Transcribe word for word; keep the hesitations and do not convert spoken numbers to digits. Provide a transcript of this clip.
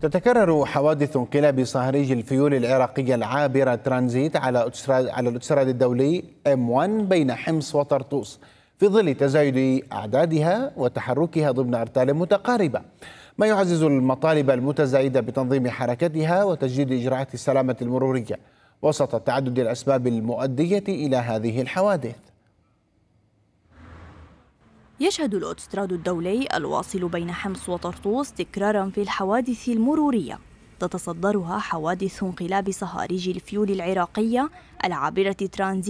تتكرر حوادث انقلاب صهريج الفيول العراقية العابرة ترانزيت على على الأوتوستراد الدولي إم واحد بين حمص وطرطوس في ظل تزايد أعدادها وتحركها ضمن أرتال متقاربة، ما يعزز المطالب المتزايدة بتنظيم حركتها وتجديد إجراءات السلامة المرورية وسط تعدد الأسباب المؤدية إلى هذه الحوادث. يشهد الأوتوستراد الدولي الواصل بين حمص وطرطوس تكرارا في الحوادث المرورية، تتصدرها حوادث انقلاب صهاريج الفيول العراقية العابرة ترانزيت